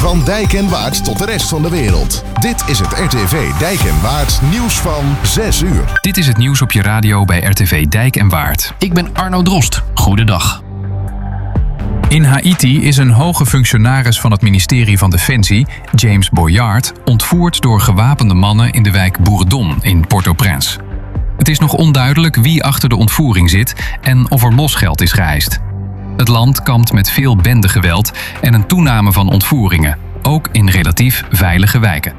Van Dijk en Waard tot de rest van de wereld. Dit is het RTV Dijk en Waard nieuws van 6 uur. Dit is het nieuws op je radio bij RTV Dijk en Waard. Ik ben Arno Drost. Goedendag. In Haiti is een hoge functionaris van het ministerie van Defensie, James Boyard, ontvoerd door gewapende mannen in de wijk Bourdon in Port-au-Prince. Het is nog onduidelijk wie achter de ontvoering zit en of er losgeld is geëist. Het land kampt met veel bendegeweld en een toename van ontvoeringen, ook in relatief veilige wijken.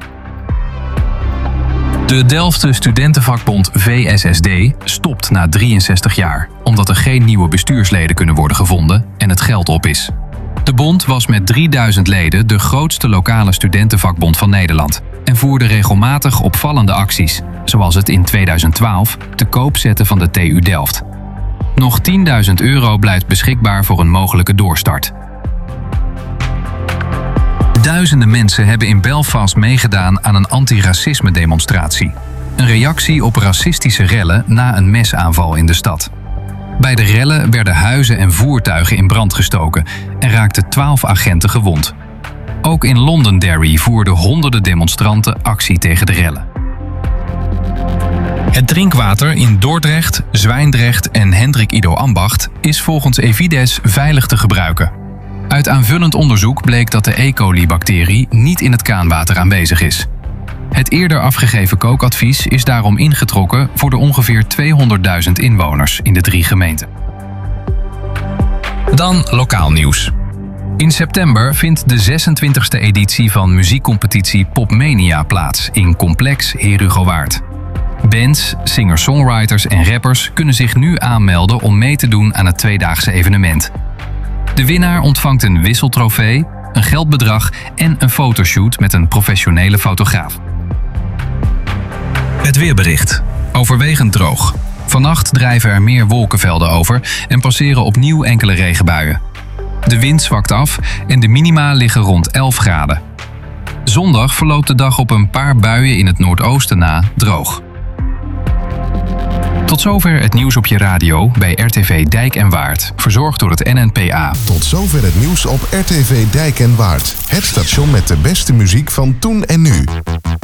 De Delftse studentenvakbond VSSD stopt na 63 jaar, omdat er geen nieuwe bestuursleden kunnen worden gevonden en het geld op is. De bond was met 3000 leden de grootste lokale studentenvakbond van Nederland en voerde regelmatig opvallende acties, zoals het in 2012 te koop zetten van de TU Delft. Nog €10.000 blijft beschikbaar voor een mogelijke doorstart. Duizenden mensen hebben in Belfast meegedaan aan een antiracisme-demonstratie. Een reactie op racistische rellen na een mesaanval in de stad. Bij de rellen werden huizen en voertuigen in brand gestoken en raakten 12 agenten gewond. Ook in Londonderry voerden honderden demonstranten actie tegen de rellen. Het drinkwater in Dordrecht, Zwijndrecht en Hendrik Ido Ambacht is volgens Evides veilig te gebruiken. Uit aanvullend onderzoek bleek dat de E. coli-bacterie niet in het kraanwater aanwezig is. Het eerder afgegeven kookadvies is daarom ingetrokken voor de ongeveer 200.000 inwoners in de 3 gemeenten. Dan lokaal nieuws. In september vindt de 26e editie van muziekcompetitie Popmania plaats in Complex Herugowaard. Bands, singer-songwriters en rappers kunnen zich nu aanmelden om mee te doen aan het tweedaagse evenement. De winnaar ontvangt een wisseltrofee, een geldbedrag en een fotoshoot met een professionele fotograaf. Het weerbericht. Overwegend droog. Vannacht drijven er meer wolkenvelden over en passeren opnieuw enkele regenbuien. De wind zwakt af en de minima liggen rond 11 graden. Zondag verloopt de dag op een paar buien in het noordoosten na droog. Tot zover het nieuws op je radio bij RTV Dijk en Waard, verzorgd door het NNPA. Tot zover het nieuws op RTV Dijk en Waard. Het station met de beste muziek van toen en nu.